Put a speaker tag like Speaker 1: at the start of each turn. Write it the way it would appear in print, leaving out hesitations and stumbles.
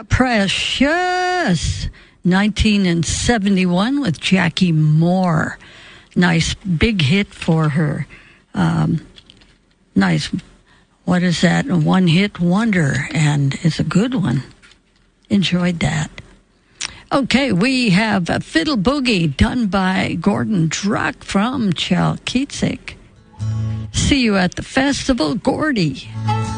Speaker 1: Precious, 1971 with Jackie Moore. Nice big hit for her. Nice, what is that? A one-hit wonder, and it's a good one. Enjoyed that. Okay, we have a Fiddle Boogie done by Gordon Druck from Chalkitsik. See you at the festival, Gordy.